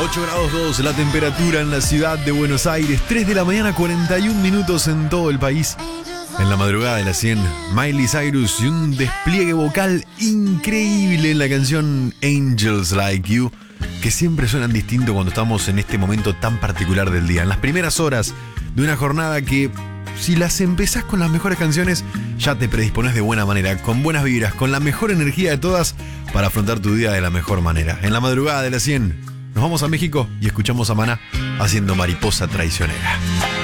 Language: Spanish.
8 grados 2 la temperatura en la ciudad de Buenos Aires. 3 de la mañana, 41 minutos en todo el país. En la madrugada de las 100, Miley Cyrus y un despliegue vocal increíble en la canción Angels Like You, que siempre suenan distinto cuando estamos en este momento tan particular del día. En las primeras horas de una jornada que, si las empezás con las mejores canciones, ya te predispones de buena manera, con buenas vibras, con la mejor energía de todas para afrontar tu día de la mejor manera. En la madrugada de las 100, nos vamos a México y escuchamos a Maná haciendo Mariposa Traicionera.